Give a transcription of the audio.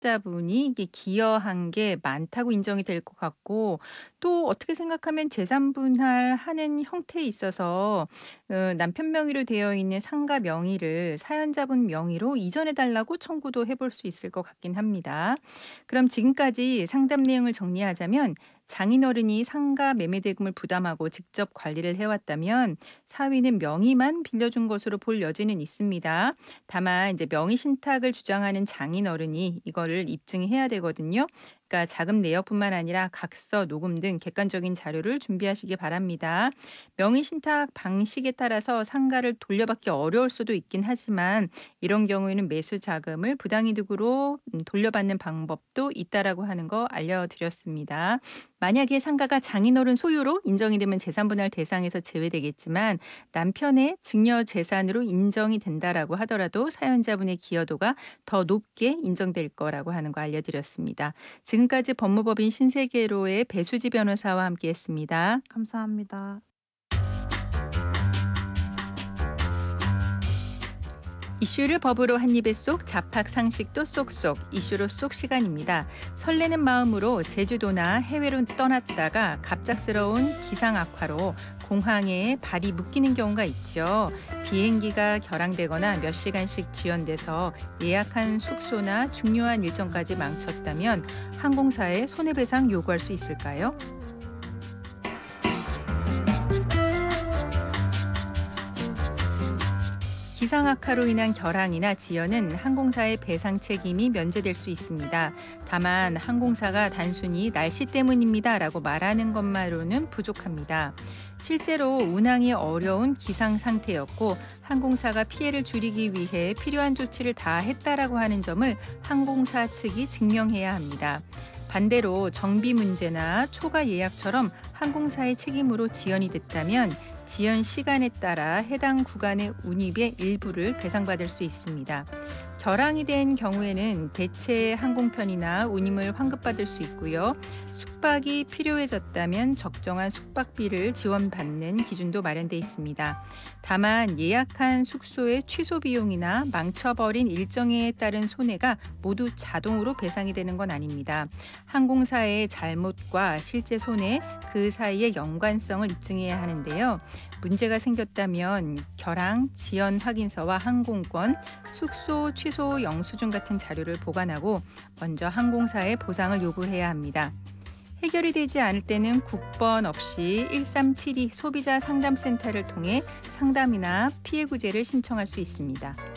자분이 이게 기여한 게 많다고 인정이 될 것 같고 또 어떻게 생각하면 재산 분할하는 형태에 있어서 남편 명의로 되어 있는 상가 명의를 사연자분 명의로 이전해 달라고 청구도 해볼 수 있을 것 같긴 합니다. 그럼 지금까지 상담 내용을 정리하자면 장인어른이 상가 매매 대금을 부담하고 직접 관리를 해왔다면 사위는 명의만 빌려준 것으로 볼 여지는 있습니다. 다만 이제 명의 신탁을 주장하는 장인어른이 이거를 입증해야 되거든요. 그러니까 자금 내역뿐만 아니라 각서, 녹음 등 객관적인 자료를 준비하시기 바랍니다. 명의 신탁 방식에 따라서 상가를 돌려받기 어려울 수도 있긴 하지만 이런 경우에는 매수 자금을 부당이득으로 돌려받는 방법도 있다라고 하는 거 알려드렸습니다. 만약에 상가가 장인어른 소유로 인정이 되면 재산분할 대상에서 제외되겠지만 남편의 증여 재산으로 인정이 된다라고 하더라도 사연자분의 기여도가 더 높게 인정될 거라고 하는 거 알려드렸습니다. 지금까지 법무법인 신세계로의 배수지 변호사와 함께했습니다. 감사합니다. 이슈를 법으로 한 입에 쏙 잡학 상식도 쏙쏙 이슈로 쏙 시간입니다. 설레는 마음으로 제주도나 해외로 떠났다가 갑작스러운 기상 악화로 공항에 발이 묶이는 경우가 있죠. 비행기가 결항되거나 몇 시간씩 지연돼서 예약한 숙소나 중요한 일정까지 망쳤다면 항공사에 손해배상 요구할 수 있을까요? 기상 악화로 인한 결항이나 지연은 항공사의 배상 책임이 면제될 수 있습니다. 다만 항공사가 단순히 날씨 때문입니다라고 말하는 것만으로는 부족합니다. 실제로 운항이 어려운 기상 상태였고 항공사가 피해를 줄이기 위해 필요한 조치를 다 했다라고 하는 점을 항공사 측이 증명해야 합니다. 반대로 정비 문제나 초과 예약처럼 항공사의 책임으로 지연이 됐다면 지연 시간에 따라 해당 구간의 운임의 일부를 배상받을 수 있습니다. 결항이 된 경우에는 대체 항공편이나 운임을 환급받을 수 있고요. 숙박이 필요해졌다면 적정한 숙박비를 지원받는 기준도 마련돼 있습니다. 다만 예약한 숙소의 취소 비용이나 망쳐버린 일정에 따른 손해가 모두 자동으로 배상이 되는 건 아닙니다. 항공사의 잘못과 실제 손해 그 사이의 연관성을 입증해야 하는데요. 문제가 생겼다면 결항, 지연 확인서와 항공권, 숙소 취소 영수증 같은 자료를 보관하고 먼저 항공사에 보상을 요구해야 합니다. 해결이 되지 않을 때는 국번 없이 1372 소비자 상담센터를 통해 상담이나 피해 구제를 신청할 수 있습니다.